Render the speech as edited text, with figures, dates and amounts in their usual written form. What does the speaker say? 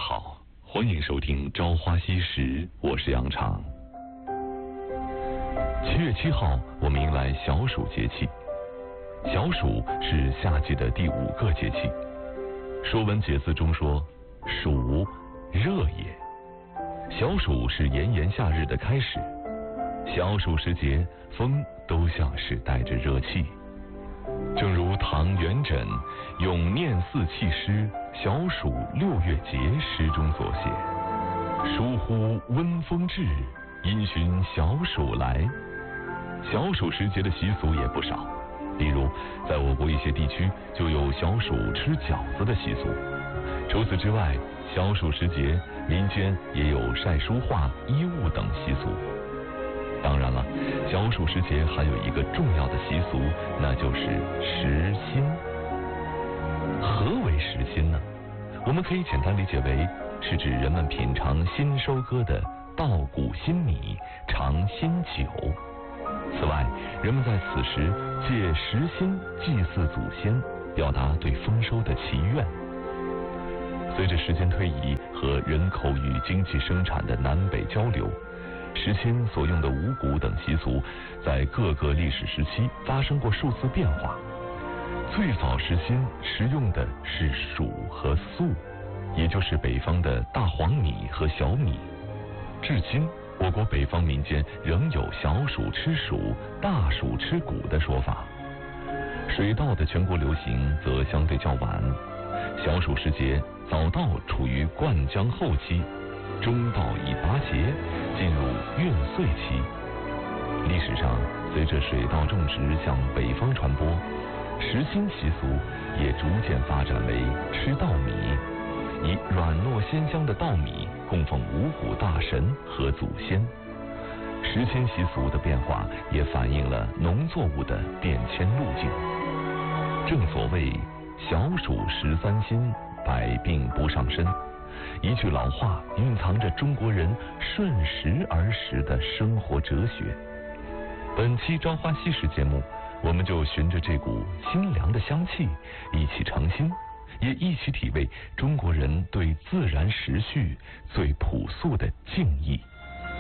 好，欢迎收听《朝花夕拾》，我是杨常。7月7号，我们迎来小暑节气。小暑是夏季的第5个节气。《说文解字》中说：“暑，热也。”小暑是炎炎夏日的开始。小暑时节，风都像是带着热气。正如唐元稹《咏念四气诗小暑6月节》诗中所写：“疏忽温风至，因循小暑来。”小暑时节的习俗也不少，比如在我国一些地区就有小暑吃饺子的习俗。除此之外，小暑时节民间也有晒书画、衣物等习俗。当然了，小暑时节还有一个重要的习俗，那就是食新。何为食新呢？我们可以简单理解为，是指人们品尝新收割的稻谷新米，尝新酒。此外，人们在此时借食新祭祀祖先，表达对丰收的祈愿。随着时间推移和人口与经济生产的南北交流，食新所用的五谷等习俗在各个历史时期发生过数次变化。最早食新食用的是黍和粟，也就是北方的大黄米和小米。至今，我国北方民间仍有小暑吃黍、大暑吃谷的说法。水稻的全国流行则相对较晚。小暑时节，早稻处于灌浆后期，中稻已拔节，进入运穗期。历史上，随着水稻种植向北方传播，食新习俗也逐渐发展为吃稻米，以软糯鲜香的稻米供奉五谷大神和祖先。食新习俗的变化也反映了农作物的变迁路径。正所谓小暑13新，百病不上身。一句老话蕴藏着中国人顺时而食的生活哲学。本期朝花夕拾节目，我们就循着这股清凉的香气，一起尝新，也一起体味中国人对自然时序最朴素的敬意。